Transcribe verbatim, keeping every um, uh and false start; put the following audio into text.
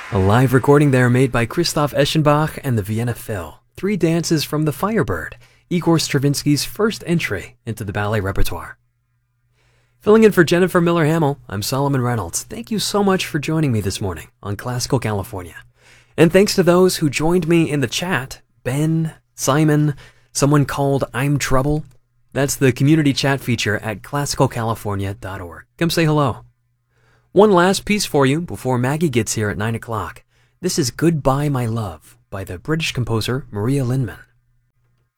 A live recording there made by Christoph Eschenbach and the Vienna Phil. Three dances from The Firebird, Igor Stravinsky's first entry into the ballet repertoire. Filling in for Jennifer Miller-Hamill, I'm Solomon Reynolds. Thank you so much for joining me this morning on Classical California. And thanks to those who joined me in the chat, Ben, Simon, someone called I'm Trouble. That's the community chat feature at classical california dot org. Come say hello. One last piece for you before Maggie gets here at nine o'clock. This is Goodbye My Love by the British composer Maria Lindman.